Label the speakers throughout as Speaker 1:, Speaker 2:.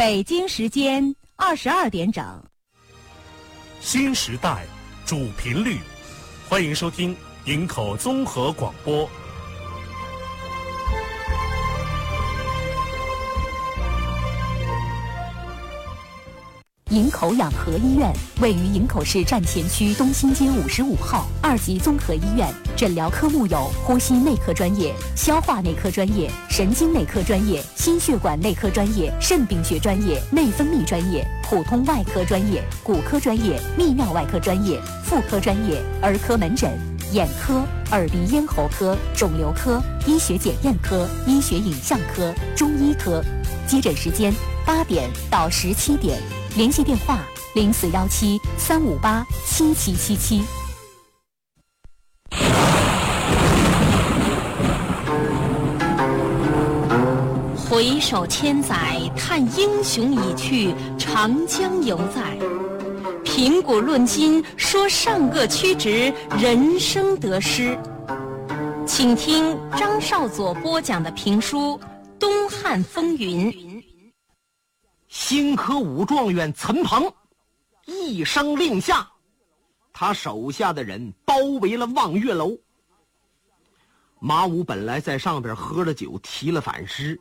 Speaker 1: 北京时间22点整。
Speaker 2: 新时代主频率，欢迎收听营口综合广播。
Speaker 1: 营口养和医院位于营口市站前区东兴街55号2级综合医院，诊疗科目有呼吸内科专业、消化内科专业、神经内科专业、心血管内科专业、肾病学专业、内分泌专业、普通外科专业、骨科专业、泌尿外科专业、妇科专业、儿科门诊、眼科、耳鼻咽喉科、肿瘤科、医学检验科、医学影像科、中医科。接诊时间8点到17点。联系电话0417-358-7777。回首千载，叹英雄已去，长江犹在。凭古论今，说上个曲直，人生得失。请听张少佐播讲的评书《东汉风云》。
Speaker 3: 新科武状元岑彭一声令下，他手下的人包围了望月楼。马武本来在上边喝了酒，提了反诗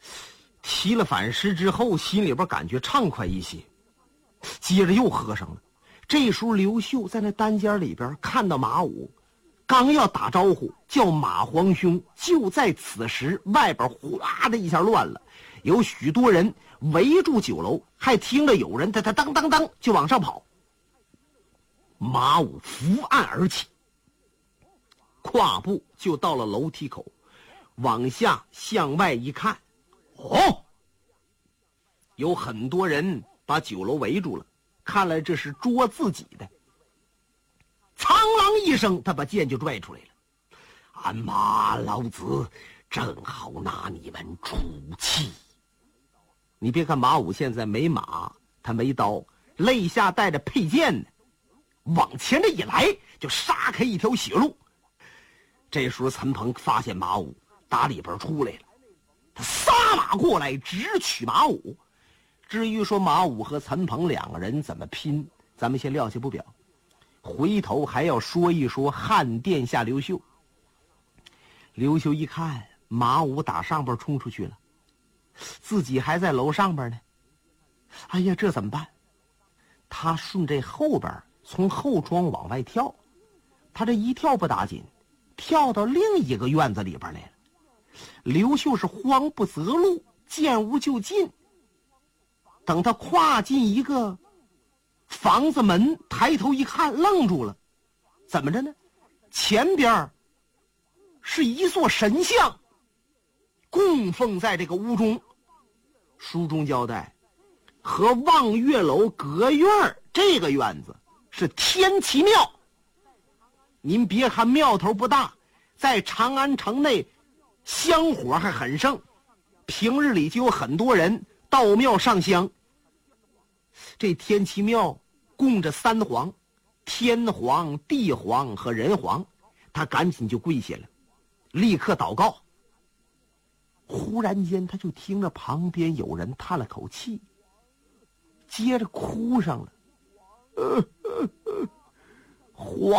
Speaker 3: 之后，心里边感觉畅快一些，接着又喝上了。这时候刘秀在那单间里边看到马武，刚要打招呼叫马皇兄，就在此时外边哗的一下乱了，有许多人围住酒楼，还听着有人他当当当就往上跑。马武伏案而起，跨步就到了楼梯口，往下向外一看，有很多人把酒楼围住了，看来这是捉自己的。苍啷一声，他把剑就拽出来了。俺马老子正好拿你们出气。你别看马武现在没马，他没刀，肋下带着佩剑呢，往前这一来就杀开一条血路。这时候岑彭发现马武打里边出来了，他撒马过来直取马武。至于说马武和岑彭两个人怎么拼，咱们先撂下不表，回头还要说一说汉殿下刘秀。刘秀一看马武打上边冲出去了，自己还在楼上边呢，哎呀，这怎么办？他顺这后边从后窗往外跳，他这一跳不打紧，跳到另一个院子里边来了。刘秀是慌不择路，见无就进。等他跨进一个房子门，抬头一看，愣住了。怎么着呢？前边是一座神像，供奉在这个屋中。书中交代，和望月楼隔院这个院子是天齐庙。您别看庙头不大，在长安城内香火还很盛，平日里就有很多人到庙上香。这天齐庙供着三皇，天皇、地皇和人皇，他赶紧就跪下了，立刻祷告。忽然间他就听着旁边有人叹了口气，接着哭上了。